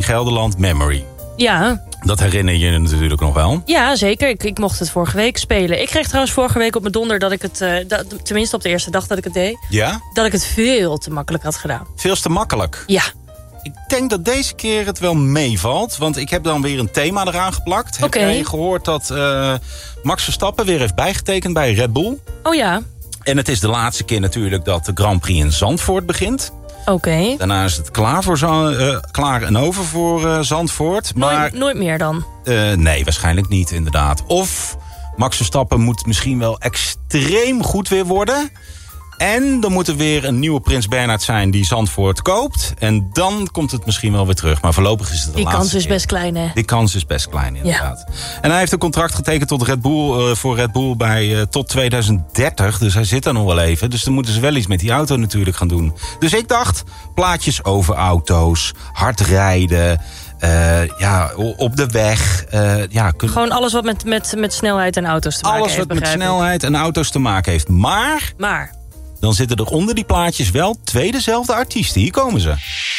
Gelderland, Memory. Ja. Dat herinner je natuurlijk nog wel. Ja, zeker. Ik mocht het vorige week spelen. Ik kreeg trouwens vorige week op mijn donder dat ik het... tenminste op de eerste dag dat ik het deed... Ja? dat ik het veel te makkelijk had gedaan. Veel te makkelijk. Ja. Ik denk dat deze keer het wel meevalt. Want ik heb dan weer een thema eraan geplakt. Heb jij gehoord dat Max Verstappen weer heeft bijgetekend bij Red Bull? Oh ja. En het is de laatste keer natuurlijk dat de Grand Prix in Zandvoort begint. Oké. Daarna is het klaar en over voor Zandvoort. Maar, nooit meer dan? Nee, waarschijnlijk niet inderdaad. Of Max Verstappen moet misschien wel extreem goed weer worden. En dan moet er weer een nieuwe Prins Bernhard zijn die Zandvoort koopt. En dan komt het misschien wel weer terug. Maar voorlopig is het de laatste Die kans is keer. best klein, hè? Die kans is best klein, inderdaad. Ja. En hij heeft een contract getekend tot Red Bull, voor Red Bull bij tot 2030. Dus hij zit er nog wel even. Dus dan moeten ze wel iets met die auto natuurlijk gaan doen. Dus ik dacht, plaatjes over auto's, hard rijden... op de weg. Gewoon alles wat met snelheid en auto's te maken heeft. Alles wat met snelheid en auto's te maken heeft. Maar... Maar... dan zitten er onder die plaatjes wel 2 dezelfde artiesten. Hier komen ze.